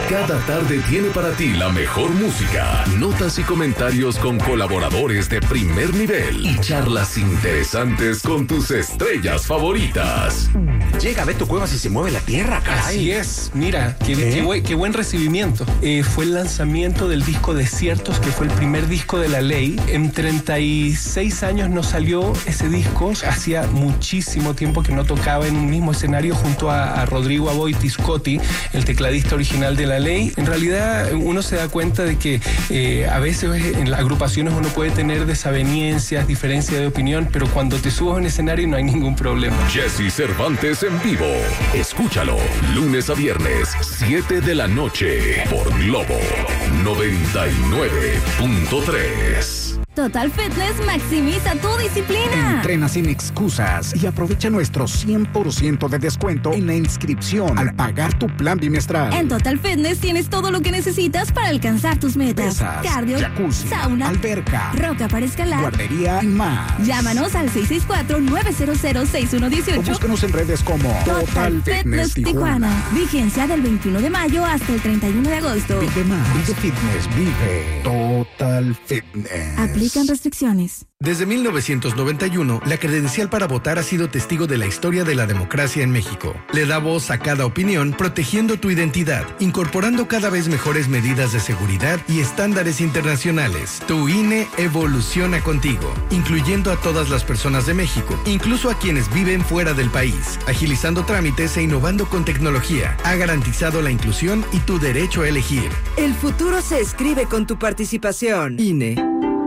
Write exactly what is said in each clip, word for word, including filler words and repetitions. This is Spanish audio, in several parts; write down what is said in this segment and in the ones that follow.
Cada tarde tiene para ti la mejor música, notas y comentarios con colaboradores de primer nivel y charlas interesantes con tus estrellas favoritas. Llega Beto Cuevas y se mueve la tierra, caray. Así es, mira, qué, ¿Eh? qué, buen, qué buen recibimiento. Eh, fue el lanzamiento del disco Desiertos, que fue el primer disco de La Ley. En treinta y seis años no salió ese disco. Hacía muchísimo tiempo que no tocaba en un mismo escenario junto a, a Rodrigo Aboiti Scotti, el tecladista original de La Ley. En realidad uno se da cuenta de que eh, a veces en las agrupaciones uno puede tener desavenencias, diferencias de opinión, pero cuando te subes a un escenario no hay ningún problema. Jesse Cervantes en vivo. Escúchalo lunes a viernes, siete de la noche, por Globo noventa y nueve punto tres. Total Fitness maximiza tu disciplina. Entrena sin excusas y aprovecha nuestro cien por ciento de descuento en la inscripción al pagar tu plan bimestral. En Total Fitness tienes todo lo que necesitas para alcanzar tus metas. Pesas, cardio, jacuzzi, sauna, alberca, roca para escalar, guardería y más. Llámanos al seis seis cuatro, nueve cero cero, seis uno uno ocho. O búscanos en redes como Total, Total Fitness, Fitness Tijuana. Tijuana. Vigencia del veintiuno de mayo hasta el treinta y uno de agosto. Vive más. Vive Fitness. Vive Total Fitness. Aplican restricciones. Desde mil novecientos noventa y uno, la credencial para votar ha sido testigo de la historia de la democracia en México. Le da voz a cada opinión, protegiendo tu identidad, incorporando cada vez mejores medidas de seguridad y estándares internacionales. Tu I N E evoluciona contigo, incluyendo a todas las personas de México, incluso a quienes viven fuera del país, agilizando trámites e innovando con tecnología. Ha garantizado la inclusión y tu derecho a elegir. El futuro se escribe con tu participación. I N E.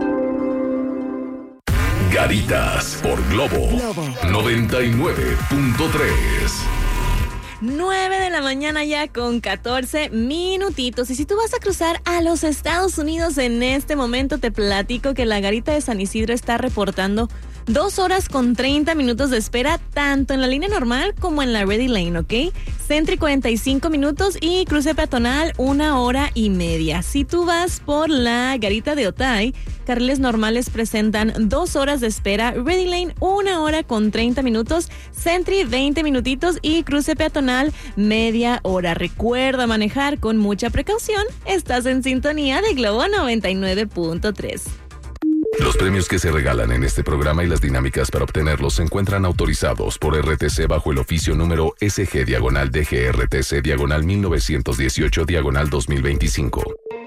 Garitas por Globo, Globo noventa y nueve punto tres. nueve de la mañana ya con catorce minutitos. Y si tú vas a cruzar a los Estados Unidos en este momento, te platico que la Garita de San Isidro está reportando dos horas con treinta minutos de espera, tanto en la línea normal como en la Ready Lane, ¿ok? Sentry cuarenta y cinco minutos y cruce peatonal una hora y media. Si tú vas por la Garita de Otay, carriles normales presentan dos horas de espera, Ready Lane una hora con treinta minutos, Sentry veinte minutitos y cruce peatonal media hora. Recuerda manejar con mucha precaución. Estás en sintonía de Globo noventa y nueve punto tres. Los premios que se regalan en este programa y las dinámicas para obtenerlos se encuentran autorizados por R T C bajo el oficio número S G diagonal D G R T C diagonal mil novecientos dieciocho diagonal dos mil veinticinco.